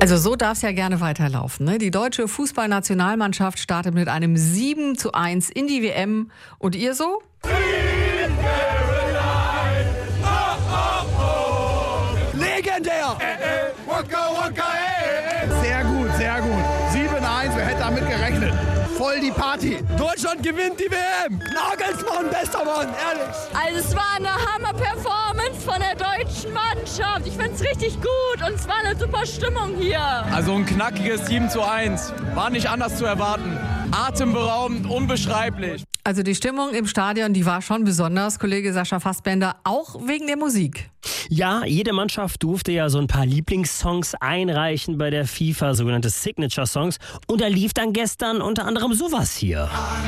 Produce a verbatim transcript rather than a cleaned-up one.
Also so darf es ja gerne weiterlaufen. Ne? Die deutsche Fußballnationalmannschaft startet mit einem sieben zu eins in die W M. Und ihr so? Legendär! Äh, äh, waka, waka, äh, äh. Sehr gut, sehr gut. sieben eins, wer hätte damit gerechnet? Voll die Party. Deutschland gewinnt die W M! Nagelsmann, bester Mann, ehrlich. Also es war eine Hammer-Performance von der deutschen Mannschaft. Ich finde es richtig gut und es war eine super Stimmung hier. Also ein knackiges sieben zu eins. War nicht anders zu erwarten. Atemberaubend, unbeschreiblich. Also die Stimmung im Stadion, die war schon besonders, Kollege Sascha Fassbender, auch wegen der Musik. Ja, jede Mannschaft durfte ja so ein paar Lieblingssongs einreichen bei der FIFA, sogenannte Signature Songs. Und da lief dann gestern unter anderem sowas hier.